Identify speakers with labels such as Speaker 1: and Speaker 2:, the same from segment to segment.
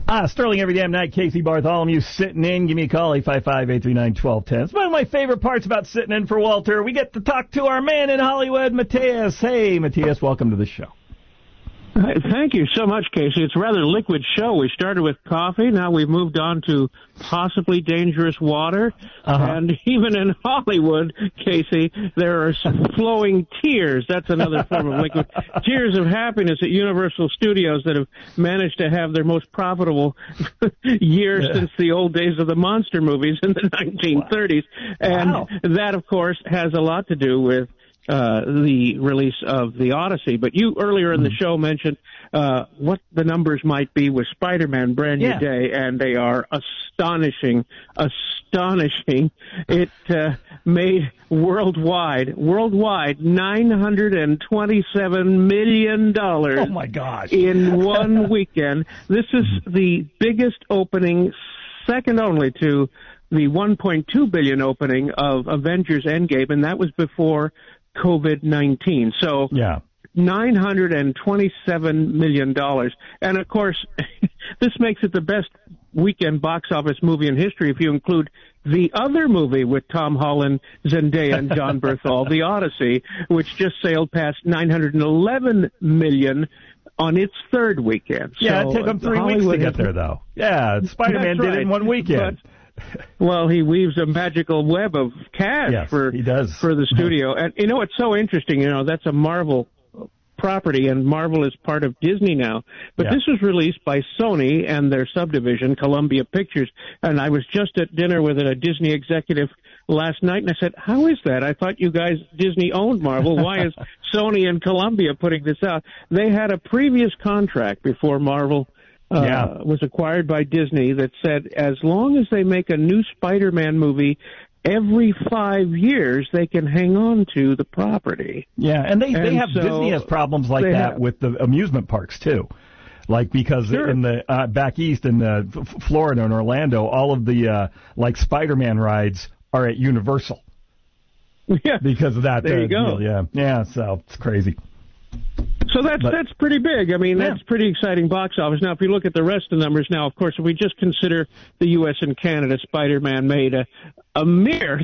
Speaker 1: Sterling every damn night. Casey Bartholomew sitting in. Give me a call, 855-839-1210. It's one of my favorite parts about sitting in for Walter. We get to talk to our man in Hollywood, Matthias. Hey, Matthias, welcome to the show.
Speaker 2: Thank you so much, Casey. It's a rather liquid show. We started with coffee. Now we've moved on to possibly dangerous water. And even in Hollywood, Casey, there are some flowing tears. That's another form of liquid. Tears of happiness at Universal Studios that have managed to have their most profitable year since the old days of the monster movies in the 1930s. And that, of course, has a lot to do with the release of The Odyssey. But you earlier in the show mentioned what the numbers might be with Spider-Man Brand New Day, and they are astonishing. It made worldwide $927 million.
Speaker 1: Oh, my gosh.
Speaker 2: In one weekend. This is the biggest opening, second only to the $1.2 billion opening of Avengers Endgame, and that was before COVID-19. So $927 million. And, of course, this makes it the best weekend box office movie in history if you include the other movie with Tom Holland, Zendaya, and John Bernthal, The Odyssey, which just sailed past $911 million on its third weekend.
Speaker 1: Yeah, it took them 3 weeks to get there, though. Yeah, Spider-Man did it in one weekend.
Speaker 2: Well, he weaves a magical web of cash for the studio. And, you know, what's so interesting, that's a Marvel property, and Marvel is part of Disney now. But this was released by Sony and their subdivision, Columbia Pictures. And I was just at dinner with a Disney executive last night, and I said, how is that? I thought you guys, Disney owned Marvel. Why is Sony and Columbia putting this out? They had a previous contract before Marvel was acquired by Disney that said as long as they make a new Spider-Man movie every 5 years, they can hang on to the property.
Speaker 1: Yeah, and Disney has problems like that with the amusement parks, too. Like, because in the back east in Florida and Orlando, all of the Spider-Man rides are at Universal.
Speaker 2: Yeah.
Speaker 1: Because of that.
Speaker 2: There you go.
Speaker 1: Deal, yeah, so it's crazy.
Speaker 2: So that's pretty big. I mean, that's pretty exciting box office. Now, if you look at the rest of the numbers now, of course, if we just consider the U.S. and Canada, Spider-Man made a mere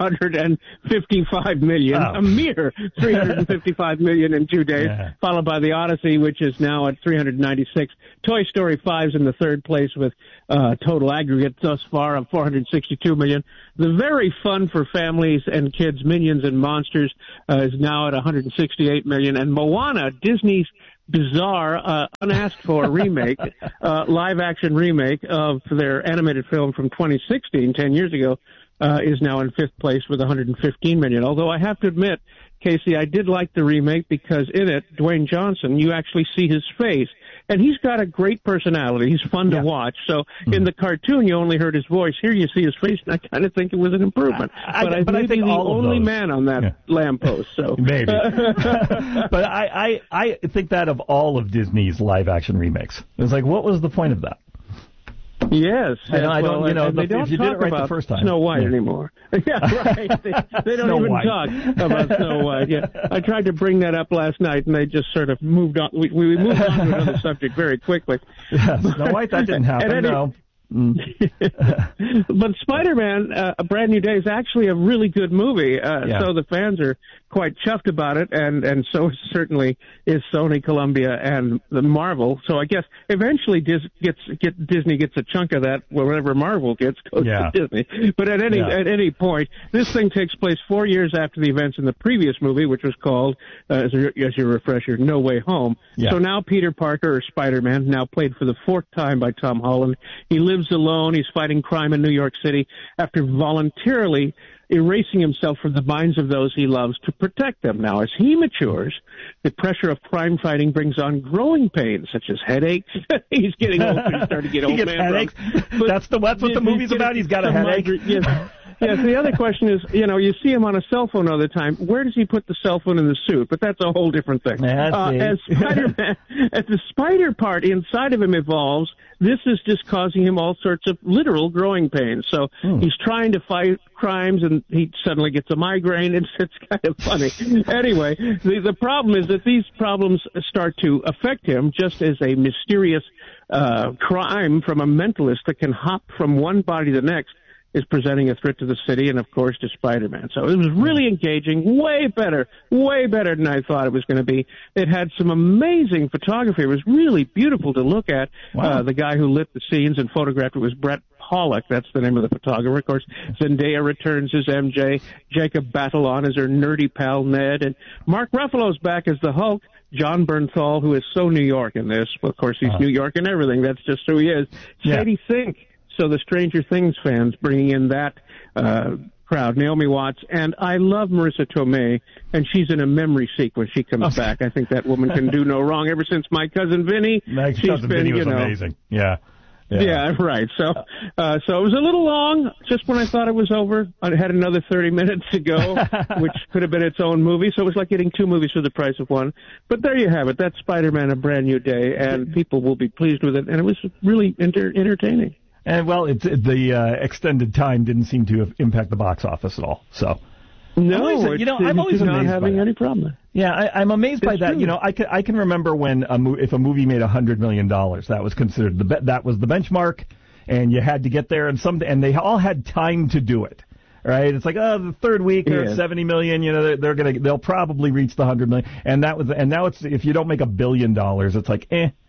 Speaker 2: $355 million, a mere $355 million in 2 days, followed by The Odyssey, which is now at $396. Toy Story 5 is in the third place with total aggregate thus far of $462 million. The very fun for families and kids, Minions and Monsters, is now at $168 million. And Moana, Disney's bizarre, unasked-for remake, live-action remake of their animated film from 2016, 10 years ago, is now in fifth place with $115 million. Although I have to admit, Casey, I did like the remake because in it, Dwayne Johnson, you actually see his face. And he's got a great personality. He's fun to watch. So in the cartoon, you only heard his voice. Here you see his face, and I kind of think it was an improvement. But I think the only man on that lamppost. So
Speaker 1: maybe. But I think that of all of Disney's live-action remakes, it's like, what was the point of that?
Speaker 2: Yes.
Speaker 1: They don't talk about
Speaker 2: the Snow White anymore. Yeah, right. They don't even talk about Snow White. Yeah, I tried to bring that up last night, and they just sort of moved on. We moved on to another subject very quickly.
Speaker 1: Yeah, Snow White, that didn't happen, no.
Speaker 2: But Spider-Man, A Brand New Day is actually a really good movie. So the fans are quite chuffed about it, and so certainly is Sony, Columbia, and the Marvel. So I guess eventually Disney gets a chunk of that. Whatever Marvel gets goes to Disney. But at any point, this thing takes place 4 years after the events in the previous movie, which was called, as your refresher, No Way Home. Yeah. So now Peter Parker, or Spider-Man, now played for the fourth time by Tom Holland. He lives alone. He's fighting crime in New York City after voluntarily erasing himself from the minds of those he loves to protect them. Now, as he matures, the pressure of crime fighting brings on growing pains, such as headaches. He's getting old, so he's starting to get old man
Speaker 1: headaches. That's what the movie's about. He's got a headache.
Speaker 2: Yes, the other question is, you see him on a cell phone all the time. Where does he put the cell phone in the suit? But that's a whole different thing. As Spider-Man, as the spider part inside of him evolves, this is just causing him all sorts of literal growing pains. So he's trying to fight crimes, and he suddenly gets a migraine. It's kind of funny. Anyway, the problem is that these problems start to affect him just as a mysterious crime from a mentalist that can hop from one body to the next is presenting a threat to the city and, of course, to Spider-Man. So it was really engaging, way better than I thought it was going to be. It had some amazing photography. It was really beautiful to look at.
Speaker 1: Wow.
Speaker 2: The guy who lit the scenes and photographed it was Brett Pollock. That's the name of the photographer. Of course, Zendaya returns as MJ. Jacob Batalon is her nerdy pal Ned. And Mark Ruffalo's back as the Hulk. John Bernthal, who is so New York in this. Well, of course, he's New York and everything. That's just who he is. Sadie Sink. So the Stranger Things fans bringing in that crowd, Naomi Watts, and I love Marissa Tomei, and she's in a memory sequence. She comes back. I think that woman can do no wrong. Ever since My Cousin Vinny, she's been,
Speaker 1: Vinny was amazing. Yeah,
Speaker 2: right. So it was a little long. Just when I thought it was over, I had another 30 minutes to go, which could have been its own movie. So it was like getting two movies for the price of one. But there you have it. That's Spider-Man: A Brand New Day, and people will be pleased with it. And it was really entertaining.
Speaker 1: And, well, the extended time didn't seem to impact the box office at all. So,
Speaker 2: I'm always not having any problem.
Speaker 1: Yeah, I'm amazed by that. True. I can remember when if a movie made $100 million, that was considered that was the benchmark, and you had to get there, and they all had time to do it. Right? It's like, the third week they're at 70 million. They'll probably reach the 100 million, and now it's if you don't make $1 billion, it's like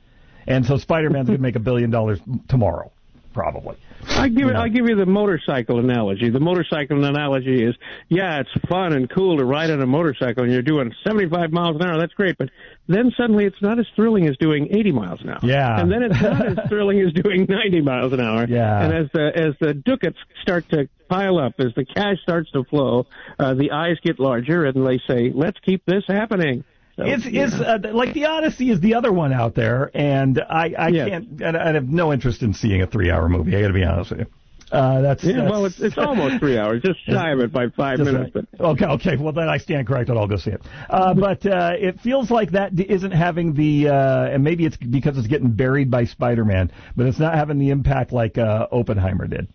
Speaker 1: and so Spider-Man's gonna make $1 billion tomorrow. Probably.
Speaker 2: I'll give you the motorcycle analogy. The motorcycle analogy is, it's fun and cool to ride on a motorcycle and you're doing 75 miles an hour. That's great. But then suddenly it's not as thrilling as doing 80 miles an hour.
Speaker 1: Yeah.
Speaker 2: And then it's not as thrilling as doing 90 miles an hour.
Speaker 1: Yeah.
Speaker 2: And as the ducats start to pile up, as the cash starts to flow, the eyes get larger and they say, let's keep this happening. So,
Speaker 1: like the Odyssey is the other one out there, and I can't. I have no interest in seeing a 3-hour movie. I got to be honest with you.
Speaker 2: Well, it's almost 3 hours, just shy of it by 5 minutes.
Speaker 1: Right. But. Okay. Well, then I stand corrected. I'll go see it. But it feels like that isn't having the, and maybe it's because it's getting buried by Spider-Man, but it's not having the impact like Oppenheimer did.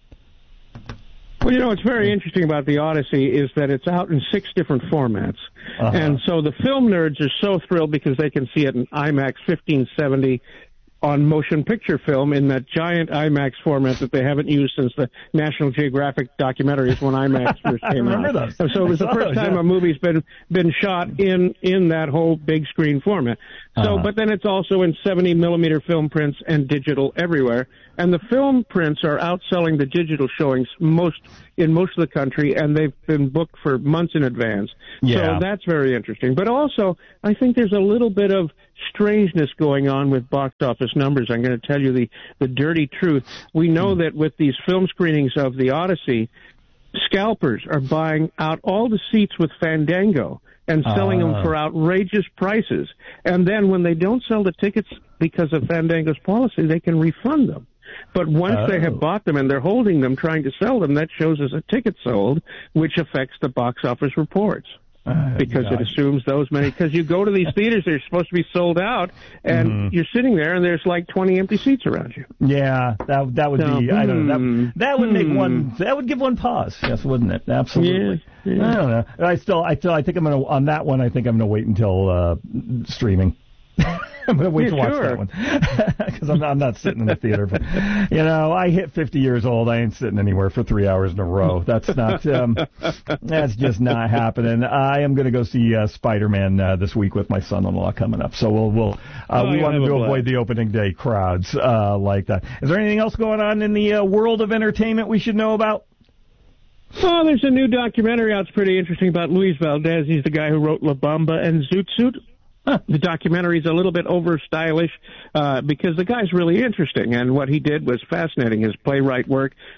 Speaker 2: Well, what's very interesting about the Odyssey is that it's out in 6 different formats. And so the film nerds are so thrilled because they can see it in IMAX 1570 on motion picture film in that giant IMAX format that they haven't used since the National Geographic documentaries when IMAX first came out.
Speaker 1: Those.
Speaker 2: So it was the first time a movie's been shot in that whole big screen format. So, but then it's also in 70 millimeter film prints and digital everywhere. And the film prints are outselling the digital showings in most of the country, and they've been booked for months in advance.
Speaker 1: Yeah.
Speaker 2: So that's very interesting. But also, I think there's a little bit of strangeness going on with box office numbers. I'm going to tell you the dirty truth. We know that with these film screenings of The Odyssey, scalpers are buying out all the seats with Fandango and selling them for outrageous prices. And then when they don't sell the tickets because of Fandango's policy, they can refund them. But once they have bought them and they're holding them, trying to sell them, that shows as a ticket sold, which affects the box office reports. Because it assumes those many. Because you go to these theaters, they're supposed to be sold out, and you're sitting there, and there's like 20 empty seats around you.
Speaker 1: Yeah, that would be. I don't know. That would make one. That would give one pause. Yes, wouldn't it? Absolutely. Yeah. I don't know. I think I'm gonna on that one. I think I'm gonna wait until streaming. I'm going to wait to watch that one because I'm not sitting in the theater. But, I hit 50 years old. I ain't sitting anywhere for 3 hours in a row. That's not. That's just not happening. I am going to go see Spider-Man this week with my son-in-law coming up. So we wanted to avoid the opening day crowds like that. Is there anything else going on in the world of entertainment we should know about?
Speaker 2: Oh, there's a new documentary out. It's pretty interesting about Luis Valdez. He's the guy who wrote La Bamba and Zoot Suit. The documentary is a little bit over-stylish because the guy's really interesting, and what he did was fascinating. His playwright work,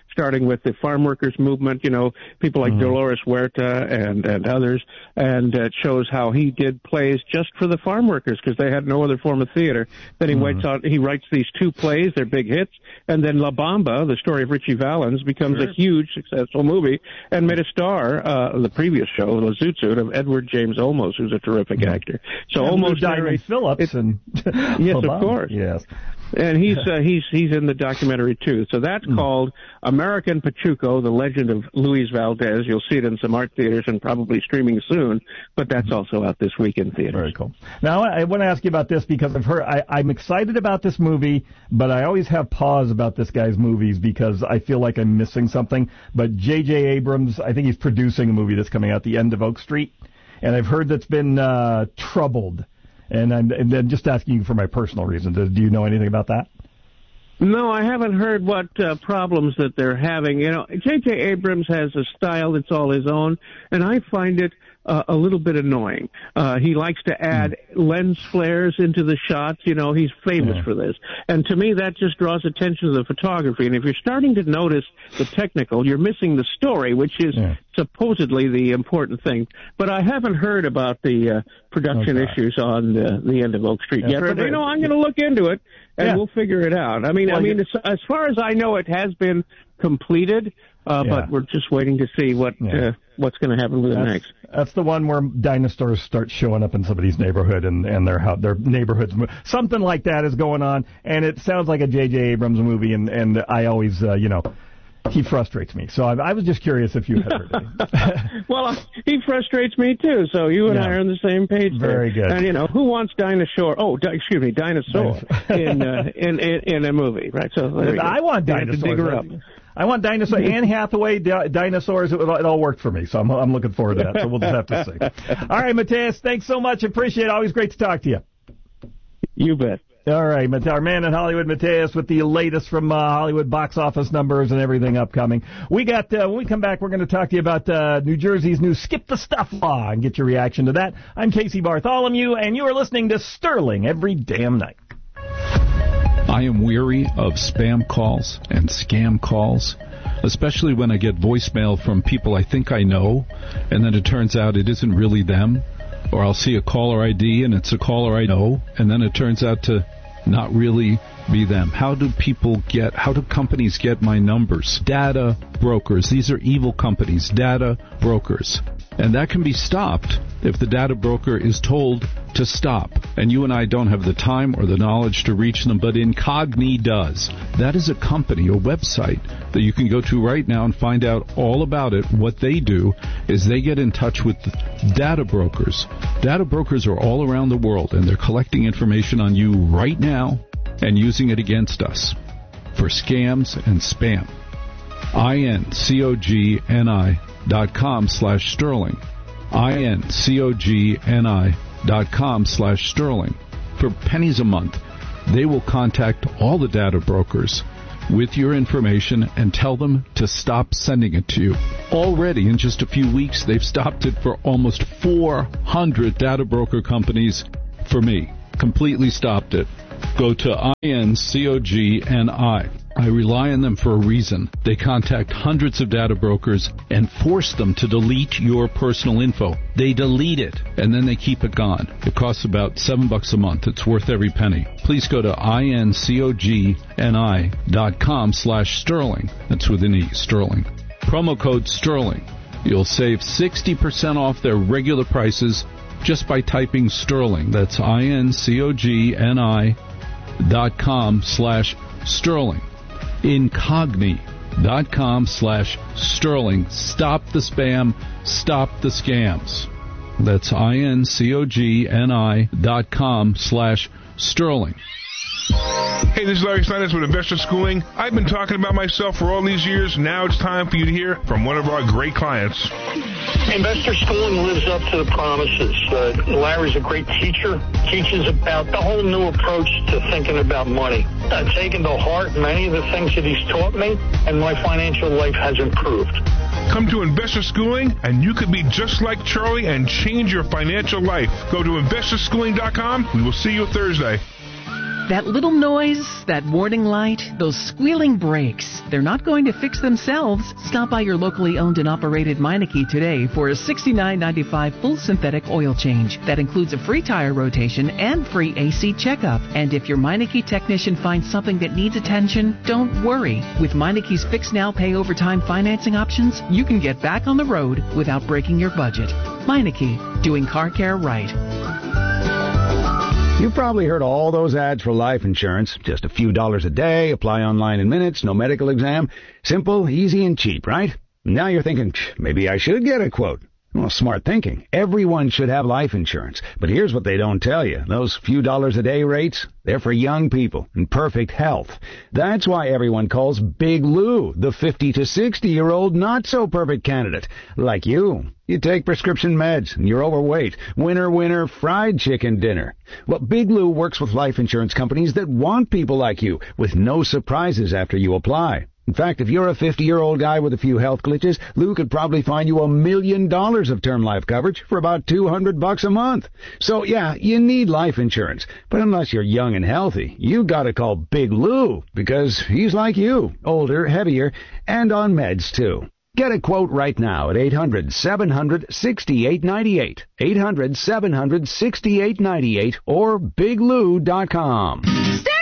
Speaker 2: starting with the farm workers movement, people like Dolores Huerta and others, and it shows how he did plays just for the farm workers because they had no other form of theater. Then he writes these 2 plays, they're big hits, and then La Bamba, the story of Richie Valens, becomes a huge successful movie and made a star, the previous show, La Zoot Suit, of Edward James Olmos, who's a terrific actor. So Olmos
Speaker 1: Diamond Phillips and
Speaker 2: yes, of course.
Speaker 1: Yes.
Speaker 2: And he's in the documentary too. So that's called American Pachuco: The Legend of Luis Valdez. You'll see it in some art theaters and probably streaming soon, but that's also out this week in theaters.
Speaker 1: Very cool. Now I want to ask you about this because I'm excited about this movie, but I always have pause about this guy's movies because I feel like I'm missing something. But J.J. Abrams, I think he's producing a movie that's coming out, The End of Oak Street, and I've heard that's been troubled. And then just asking you for my personal reasons. Do you know anything about that?
Speaker 2: No, I haven't heard what problems that they're having. J.J. Abrams has a style that's all his own, and I find it a little bit annoying. He likes to add lens flares into the shots. He's famous for this. And to me, that just draws attention to the photography. And if you're starting to notice the technical, you're missing the story, which is supposedly the important thing. But I haven't heard about the production issues on the End of Oak Street yet. But, I'm going to look into it, and we'll figure it out. I mean, as far as I know, it has been completed, but we're just waiting to see what's going to happen with it next.
Speaker 1: That's the one where dinosaurs start showing up in somebody's neighborhood and their neighborhoods. Something like that is going on, and it sounds like a J.J. Abrams movie, and I always, he frustrates me. So I was just curious if you had heard it.
Speaker 2: Well, he frustrates me too. So you and I are on the same page.
Speaker 1: Very good.
Speaker 2: And who wants dinosaur in a movie, right? So
Speaker 1: I want dinosaurs. I want dinosaurs. Anne Hathaway, dinosaurs. It all worked for me, so I'm looking forward to that. So we'll just have to see. All right, Matthias, thanks so much. Appreciate it. Always great to talk to you.
Speaker 2: You bet.
Speaker 1: All right, our man in Hollywood, Matthias, with the latest from Hollywood box office numbers and everything upcoming. We got when we come back, we're going to talk to you about New Jersey's new Skip the Stuff law and get your reaction to that. I'm Casey Bartholomew, and you are listening to Sterling every damn night.
Speaker 3: I am weary of spam calls and scam calls, especially when I get voicemail from people I think I know, and then it turns out it isn't really them. Or I'll see a caller ID, and it's a caller I know, and then it turns out to not really be them. How do companies get my numbers? Data brokers. These are evil companies, data brokers. And that can be stopped if the data broker is told to stop. And you and I don't have the time or the knowledge to reach them, but Incogni does. That is a company, a website that you can go to right now and find out all about it. What they do is they get in touch with data brokers. Data brokers are all around the world, and they're collecting information on you right now and using it against us for scams and spam. INCOGNI.com/Sterling. INCOGNI.com/Sterling. For pennies a month, they will contact all the data brokers with your information and tell them to stop sending it to you. Already, in just a few weeks, they've stopped it for almost 400 data broker companies. For me, completely stopped it. Go to INCOGNI. I rely on them for a reason. They contact hundreds of data brokers and force them to delete your personal info. They delete it, and then they keep it gone. It costs about $7 a month. It's worth every penny. Please go to INCOGNI.com/Sterling. That's with an E, Sterling. Promo code Sterling. You'll save 60% off their regular prices just by typing Sterling. That's INCOGNI.com/Sterling. Incogni.com/Sterling. Stop the spam. Stop the scams. That's INCOGNI.com/Sterling.
Speaker 4: Hey, this is Larry Snyder with Investor Schooling. I've been talking about myself for all these years. Now it's time for you to hear from one of our great clients.
Speaker 5: Investor Schooling lives up to the promises. Larry's a great teacher, teaches about the whole new approach to thinking about money. I've taken to heart many of the things that he's taught me, and my financial life has improved.
Speaker 4: Come to Investor Schooling, and you could be just like Charlie and change your financial life. Go to investorschooling.com, and we'll see you Thursday.
Speaker 6: That little noise, that warning light, those squealing brakes, they're not going to fix themselves. Stop by your locally owned and operated Meineke today for a $69.95 full synthetic oil change. That includes a free tire rotation and free AC checkup. And if your Meineke technician finds something that needs attention, don't worry. With Meineke's Fix Now, Pay Over Time financing options, you can get back on the road without breaking your budget. Meineke, doing car care right.
Speaker 7: You've probably heard all those ads for life insurance. Just a few dollars a day, apply online in minutes, no medical exam. Simple, easy, and cheap, right? Now you're thinking, maybe I should get a quote. Well, smart thinking. Everyone should have life insurance. But here's what they don't tell you. Those few dollars a day rates, they're for young people in perfect health. That's why everyone calls Big Lou the 50 to 60-year-old not-so-perfect candidate. Like you. You take prescription meds, and you're overweight. Winner, fried chicken dinner. Well, Big Lou works with life insurance companies that want people like you, with no surprises after you apply. In fact, if you're a 50-year-old guy with a few health glitches, Lou could probably find you $1 million of term life coverage for about $200 a month. So, yeah, you need life insurance. But unless you're young and healthy, you gotta call Big Lou, because he's like you, older, heavier, and on meds, too. Get a quote right now at 800-700-6898, 800-700-6898, or biglou.com.